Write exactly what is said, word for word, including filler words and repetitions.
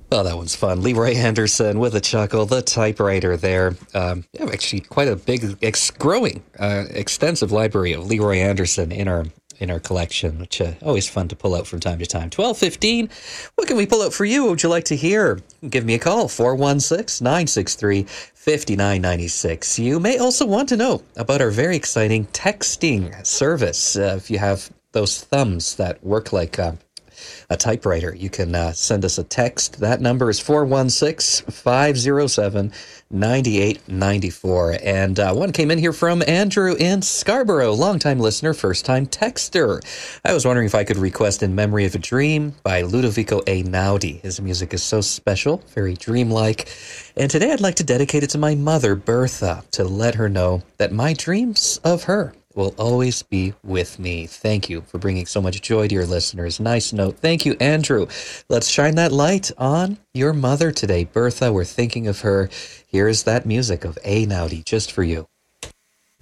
Oh, that one's fun. Leroy Anderson with a chuckle, the typewriter there. Um, yeah, actually, quite a big, ex- growing, uh, extensive library of Leroy Anderson in our in our collection, which uh, always fun to pull out from time to time. twelve fifteen, what can we pull out for you? What would you like to hear? Give me a call, four one six, nine six three, five nine nine six. You may also want to know about our very exciting texting service. Uh, if you have those thumbs that work like... Uh, a typewriter, you can uh, send us a text. That number is four one six, five zero seven, nine eight nine four. And uh, one came in here from Andrew in Scarborough, longtime listener, first-time texter. I was wondering if I could request In Memory of a Dream by Ludovico Einaudi. His music is so special, very dreamlike. And today I'd like to dedicate it to my mother, Bertha, to let her know that my dreams of her will always be with me. Thank you for bringing so much joy to your listeners. Nice note. Thank you, Andrew. Let's shine that light on your mother today. Bertha, we're thinking of her. Here's that music of Einaudi just for you.